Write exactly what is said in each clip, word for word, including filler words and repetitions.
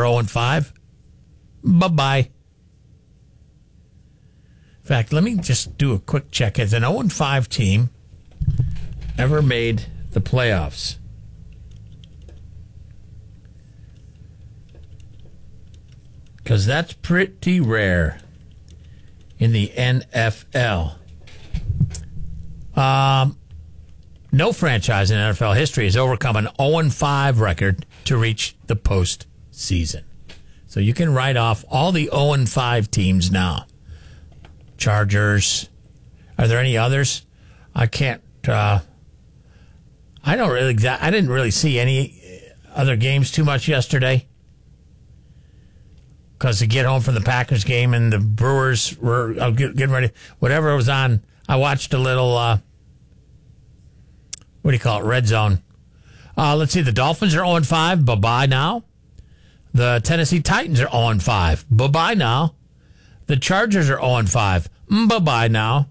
are oh and five. Bye-bye. In fact, let me just do a quick check. Has an oh and five team ever made the playoffs? Because that's pretty rare in the N F L. Um, no franchise in N F L history has overcome an oh and five record to reach the postseason. So you can write off all the oh and five teams now. Chargers. Are there any others? I can't. Uh, I don't really. I didn't really see any other games too much yesterday. Because to get home from the Packers game and the Brewers were uh, getting ready, whatever was on, I watched a little, uh, what do you call it, Red Zone. Uh, let's see, the Dolphins are oh and five, bye-bye now. The Tennessee Titans are oh and five, bye-bye now. The Chargers are oh and five, bye-bye now.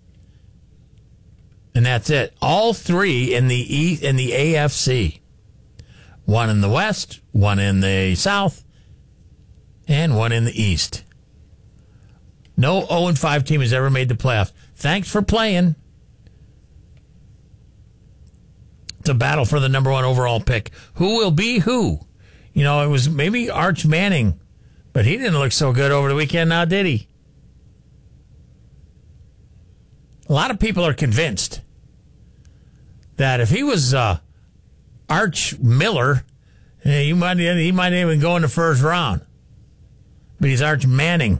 And that's it. All three in the E in the A F C. One in the West, one in the South, and one in the East. No oh and five team has ever made the playoffs. Thanks for playing. It's a battle for the number one overall pick. Who will be who? You know, it was maybe Arch Manning, but he didn't look so good over the weekend now, did he? A lot of people are convinced that if he was uh, Arch Miller, he might, he might even go in the first round. But he's Arch Manning.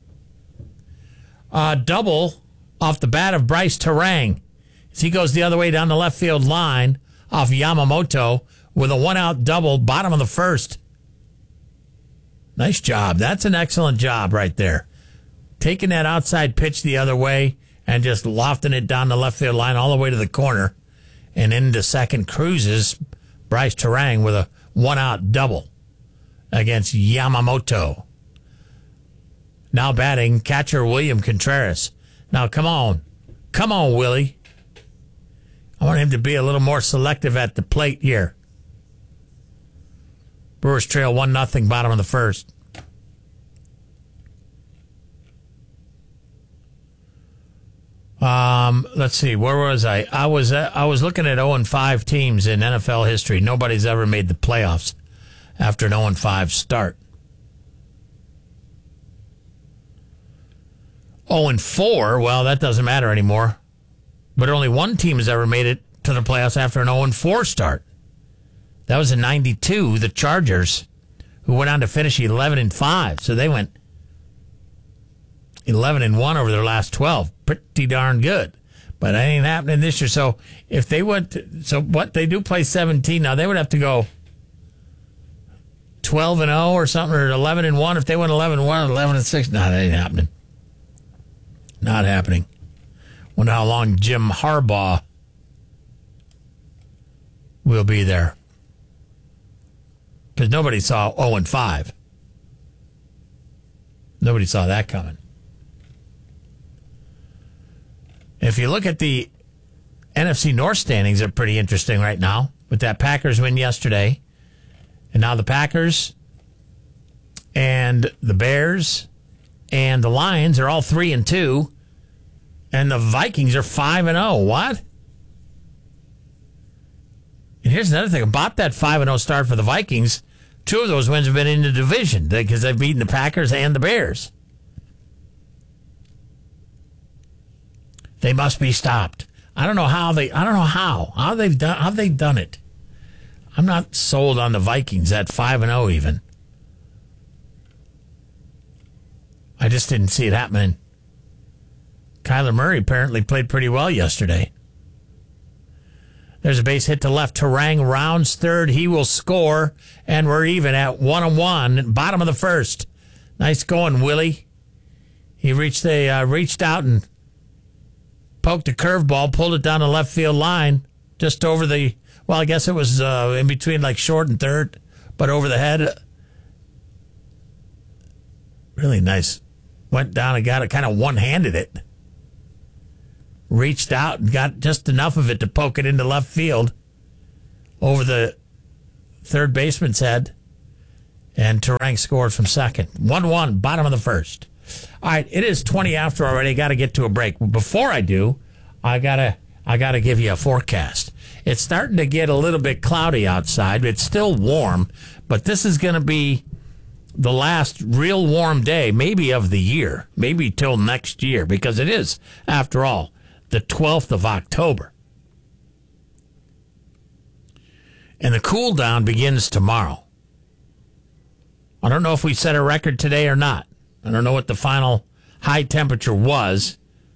Uh, double off the bat of Bryce Terang as he goes the other way down the left field line off Yamamoto with a one-out double, bottom of the first. Nice job. That's an excellent job right there. Taking that outside pitch the other way and just lofting it down the left field line all the way to the corner. And into second cruises Bryce Terang with a one-out double against Yamamoto. Now batting, catcher William Contreras. Now, come on. Come on, Willie. I want him to be a little more selective at the plate here. Brewers trail one nothing, bottom of the first. Um, let's see. Where was I? I was uh, I was looking at oh and five teams in N F L history. Nobody's ever made the playoffs after an oh and five start. oh and four, well, that doesn't matter anymore. But only one team has ever made it to the playoffs after an oh and four start. That was in ninety-two, the Chargers, who went on to finish eleven and five. So they went eleven and one over their last twelve. Pretty darn good. But that ain't happening this year. So if they went to, so what, they do play seventeen now. They would have to go twelve and oh or something, or eleven and one. If they went eleven and one, eleven and six, no, that ain't happening. Not happening. Wonder how long Jim Harbaugh will be there. Because nobody saw oh and five. Nobody saw that coming. If you look at the N F C North standings, they're pretty interesting right now. With that Packers win yesterday. And now the Packers and the Bears and the Lions are all three and two, and the Vikings are five and zero. What? And here's another thing about that five and zero start for the Vikings. Two of those wins have been in the division because they've beaten the Packers and the Bears. They must be stopped. I don't know how they. I don't know how how they've done how they've done it. I'm not sold on the Vikings at five and zero even. I just didn't see it happening. Kyler Murray apparently played pretty well yesterday. There's a base hit to left. Terang rounds third. He will score, and we're even at one and one. Bottom of the first. Nice going, Willie. He reached the uh, reached out and poked a curveball, pulled it down the left field line, just over the. Well, I guess it was uh, in between like short and third, but over the head. Really nice. Went down and got it, kind of one-handed it. Reached out and got just enough of it to poke it into left field over the third baseman's head. and Terang scored from second. one one, bottom of the first. All right, it is twenty after already. Got to get to a break. Before I do, I gotta I gotta give you a forecast. It's starting to get a little bit cloudy outside. It's still warm, but this is going to be the last real warm day, maybe of the year, maybe till next year, because it is, after all, the twelfth of October. And the cool down begins tomorrow. I don't know if we set a record today or not. I don't know what the final high temperature was,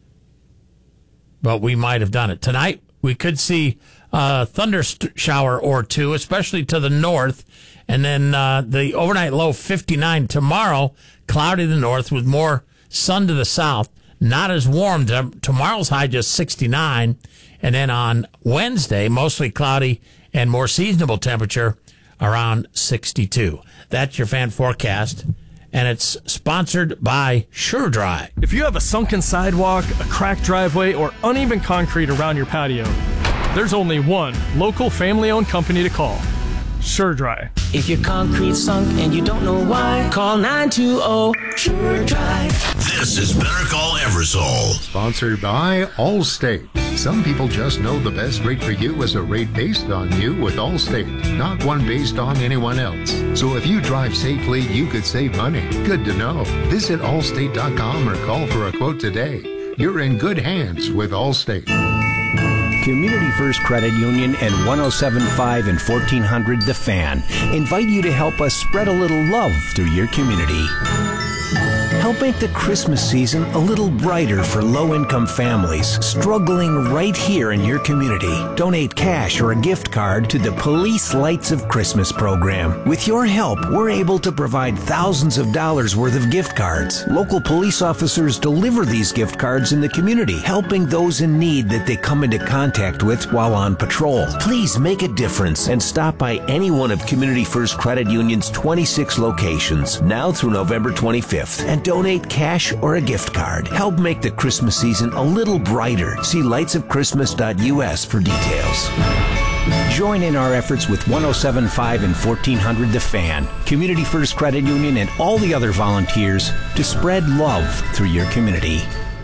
but we might have done it. Tonight, we could see a thunder shower or two, especially to the north. And then uh, the overnight low fifty-nine. Tomorrow, cloudy to the north with more sun to the south. Not as warm. Tomorrow's high just sixty-nine. And then on Wednesday, mostly cloudy and more seasonable temperature around sixty-two. That's your fan forecast. And it's sponsored by SureDry. If you have a sunken sidewalk, a cracked driveway, or uneven concrete around your patio, there's only one local family-owned company to call. SureDry. If your concrete's sunk and you don't know why, call nine two zero SureDry. This is Better Call Eversole. Sponsored by Allstate. Some people just know the best rate for you is a rate based on you with Allstate, not one based on anyone else. So if you drive safely, you could save money. Good to know. Visit allstate dot com or call for a quote today. You're in good hands with Allstate. Community First Credit Union and one oh seven point five and fourteen hundred The Fan invite you to help us spread a little love through your community. Help make the Christmas season a little brighter for low-income families struggling right here in your community. Donate cash or a gift card to the Police Lights of Christmas program. With your help, we're able to provide thousands of dollars worth of gift cards. Local police officers deliver these gift cards in the community, helping those in need that they come into contact with while on patrol. Please make a difference and stop by any one of Community First Credit Union's twenty-six locations, now through November twenty-fifth, and donate cash or a gift card. Help make the Christmas season a little brighter. See lights of christmas dot u s for details. Join in our efforts with one oh seven point five and fourteen hundred The Fan, Community First Credit Union, and all the other volunteers to spread love through your community.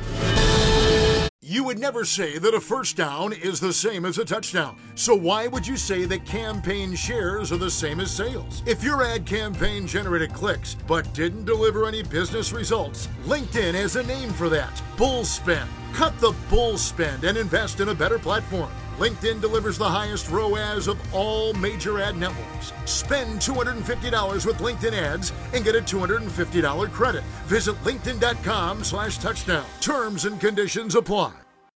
You would never say that a first down is the same as a touchdown. So why would you say that campaign shares are the same as sales? If your ad campaign generated clicks but didn't deliver any business results, LinkedIn has a name for that: bull spend. Cut the bull spend and invest in a better platform. LinkedIn delivers the highest R O A S of all major ad networks. Spend two hundred fifty dollars with LinkedIn ads and get a two hundred fifty dollars credit. Visit linkedin.com slash touchdown. Terms and conditions apply.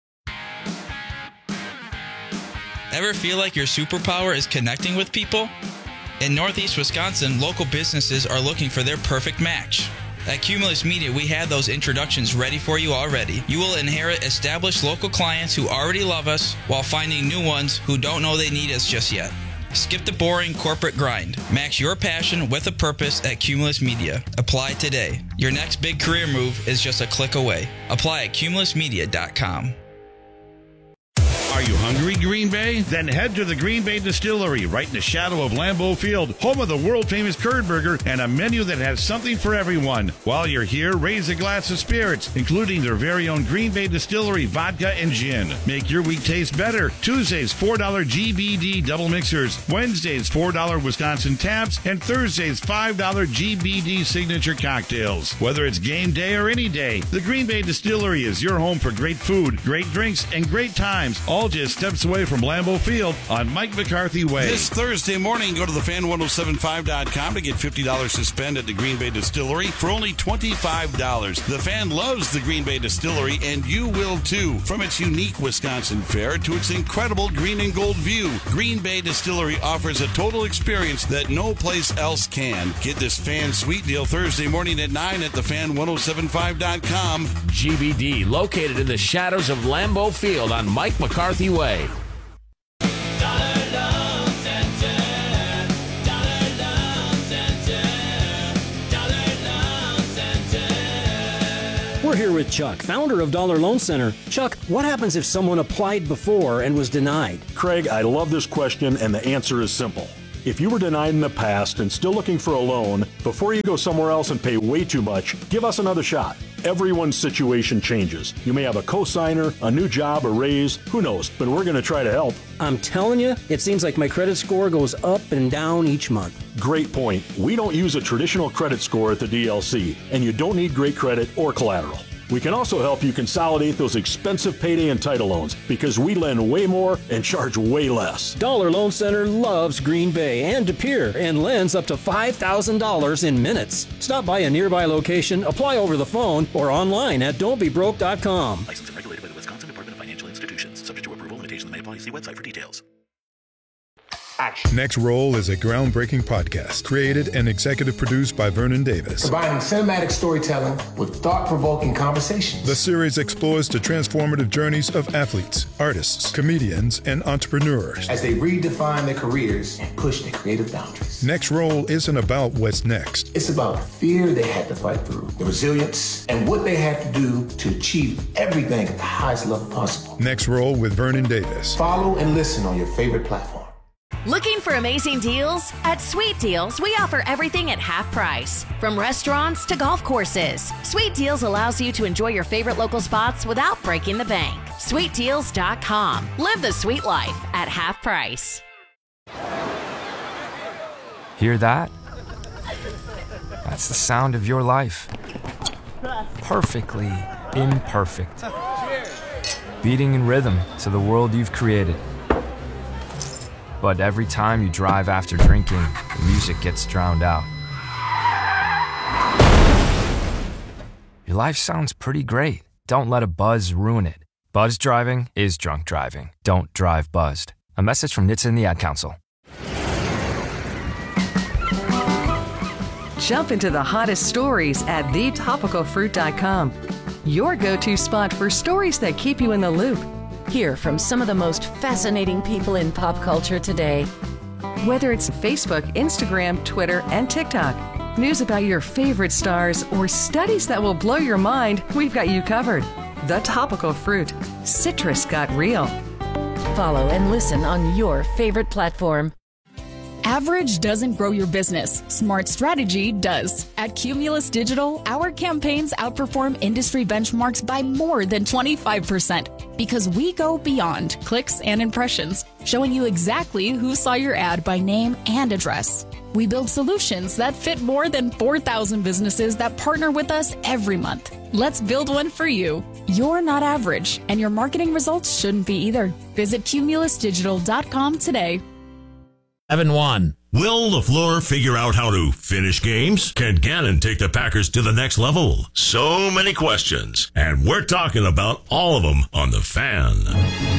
Ever feel like your superpower is connecting with people? In Northeast Wisconsin, local businesses are looking for their perfect match. At Cumulus Media, we have those introductions ready for you already. You will inherit established local clients who already love us while finding new ones who don't know they need us just yet. Skip the boring corporate grind. Match your passion with a purpose at Cumulus Media. Apply today. Your next big career move is just a click away. Apply at cumulus media dot com. Are you hungry, Green Bay? Then head to the Green Bay Distillery, right in the shadow of Lambeau Field, home of the world-famous curd burger and a menu that has something for everyone. While you're here, raise a glass of spirits, including their very own Green Bay Distillery vodka and gin. Make your week taste better. Tuesdays, four dollar G B D double mixers. Wednesdays, four dollar Wisconsin taps. And Thursdays, five dollar G B D signature cocktails. Whether it's game day or any day, the Green Bay Distillery is your home for great food, great drinks, and great times, all just steps away from Lambeau Field on Mike McCarthy Way. This Thursday morning, go to the fan ten seventy-five dot com to get fifty dollars to spend at the Green Bay Distillery for only twenty-five dollars. The Fan loves the Green Bay Distillery, and you will too. From its unique Wisconsin fare to its incredible green and gold view, Green Bay Distillery offers a total experience that no place else can. Get this Fan Sweet Deal Thursday morning at nine at the fan ten seventy-five dot com. G B D, located in the shadows of Lambeau Field on Mike McCarthy Way. We're here with Chuck, founder of Dollar Loan Center. Chuck, what happens if someone applied before and was denied? Craig, I love this question, and the answer is simple. If you were denied in the past and still looking for a loan, before you go somewhere else and pay way too much, give us another shot. Everyone's situation changes. You may have a cosigner, a new job, a raise, who knows, but we're going to try to help. I'm telling you, it seems like my credit score goes up and down each month. Great point. We don't use a traditional credit score at the D L C, and you don't need great credit or collateral. We can also help you consolidate those expensive payday and title loans because we lend way more and charge way less. Dollar Loan Center loves Green Bay and De Pere and lends up to five thousand dollars in minutes. Stop by a nearby location, apply over the phone, or online at don't be broke dot com. Licensed and regulated by the Wisconsin Department of Financial Institutions. Subject to approval, limitations may apply. See website for details. Action. Next Roll is a groundbreaking podcast created and executive produced by Vernon Davis. Combining cinematic storytelling with thought-provoking conversations. The series explores the transformative journeys of athletes, artists, comedians, and entrepreneurs as they redefine their careers and push their creative boundaries. Next Roll isn't about what's next. It's about the fear they had to fight through, the resilience, and what they had to do to achieve everything at the highest level possible. Next Roll with Vernon Davis. Follow and listen on your favorite platform. Looking for amazing deals? At Sweet Deals, we offer everything at half price. From restaurants to golf courses, Sweet Deals allows you to enjoy your favorite local spots without breaking the bank. sweet deals dot com. Live the sweet life at half price. Hear that? That's the sound of your life. Perfectly imperfect. Beating in rhythm to the world you've created. But every time you drive after drinking, the music gets drowned out. Your life sounds pretty great. Don't let a buzz ruin it. Buzz driving is drunk driving. Don't drive buzzed. A message from N H T S A and the Ad Council. Jump into the hottest stories at the topical fruit dot com. Your go-to spot for stories that keep you in the loop. Hear from some of the most fascinating people in pop culture today. Whether it's Facebook, Instagram, Twitter, and TikTok, news about your favorite stars, or studies that will blow your mind, we've got you covered. The Topical Fruit. Citrus got real. Follow and listen on your favorite platform. Average doesn't grow your business. Smart strategy does. At Cumulus Digital, our campaigns outperform industry benchmarks by more than twenty-five percent because we go beyond clicks and impressions, showing you exactly who saw your ad by name and address. We build solutions that fit more than four thousand businesses that partner with us every month. Let's build one for you. You're not average, and your marketing results shouldn't be either. Visit cumulus digital dot com today. seven one. Will LaFleur figure out how to finish games? Can Gannon take the Packers to the next level? So many questions, and we're talking about all of them on The Fan.